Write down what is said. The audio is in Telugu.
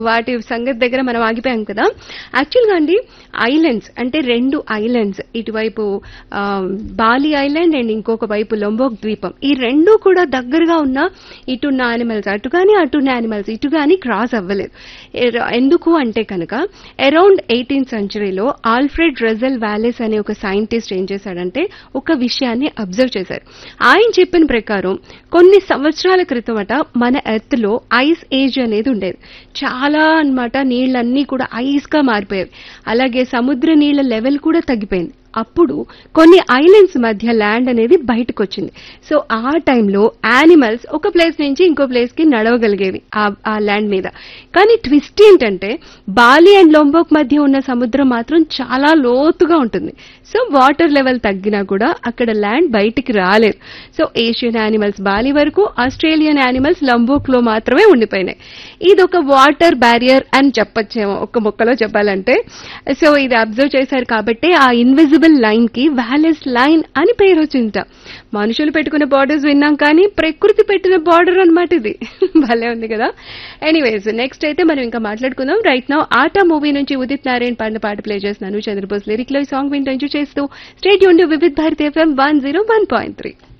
వాటి సంగతి దగ్గర మనం ఆగిపోయాం కదా. యాక్చువల్గా అండి, ఐలాండ్స్ అంటే 2 ఐలాండ్స్, ఇటువైపు ఆ, బాలి ఐలాండ్ అండ్ ఇంకొక వైపు లొంబోక్ ద్వీపం, ఈ రెండు కూడా దగ్గరగా ఉన్న ఇటున్న యానిమల్స్ అటు కానీ అటున్న యానిమల్స్ ఇటు కానీ క్రాస్ అవ్వలేదు. ఎందుకు అంటే కనుక around 18th సెంచరీలో Alfred Russell Wallace అనే ఒక సైంటిస్ట్ ఏం చేశాడంటే ఒక విషయాన్ని అబ్జర్వ్ చేశారు. ఆయన చెప్పిన ప్రకారం కొన్ని సంవత్సరాల క్రితమట మన ఎర్త్ లో ఐస్ ఏజ్ అనేది ఉండేది. చాలా అన్నమాట, నీళ్ళన్నీ కూడా ఐస్ గా మారిపోయాయి. అలాగే సముద్ర నీళ్ల లెవెల్ కూడా తగ్గిపోయింది. అప్పుడు కొన్ని ఐలాండ్స్ మధ్య ల్యాండ్ అనేది బయటకు వచ్చింది. సో ఆ టైంలో యానిమల్స్ ఒక ప్లేస్ నుంచి ఇంకో ప్లేస్ కి నడవగలిగేవి ఆ ల్యాండ్ మీద. కానీ ట్విస్ట్ ఏంటంటే బాలి అండ్ లొంబోక్ మధ్య ఉన్న సముద్రం మాత్రం చాలా లోతుగా ఉంటుంది. సో వాటర్ లెవెల్ తగ్గినా కూడా అక్కడ ల్యాండ్ బయటికి రాలేదు. సో ఏషియన్ యానిమల్స్ బాలి వరకు, ఆస్ట్రేలియన్ యానిమల్స్ లంబోక్ లో మాత్రమే ఉండిపోయినాయి. ఇది ఒక వాటర్ బ్యారియర్ అని చెప్పొచ్చేమో ఒక మొక్కలో చెప్పాలంటే. సో ఇది అబ్జర్వ్ చేశారు కాబట్టి ఆ ఇన్విజిబుల్ లైన్ కి వాలెస్ లైన్ అని పేరు వచ్చింట. మనుషులు పెట్టుకున్న బార్డర్స్ విన్నాం కానీ ప్రకృతి పెట్టిన బార్డర్ అన్నమాట ఇది. భలే ఉంది కదా. ఎనీవేస్, నెక్స్ట్ అయితే మనం ఇంకా మాట్లాడుకుందాం. రైట్ నౌ ఆటా మూవీ నుంచి ఉదిత్ నారాయణ్ పాడిన పాట ప్లే చేస్తున్నాను. చంద్రబోస్ లిరిక్ లో ఈ సాంగ్ వింటూ చేస్తూ స్టేట్ యూన్ వివిధ్ భారతి FM 101.3.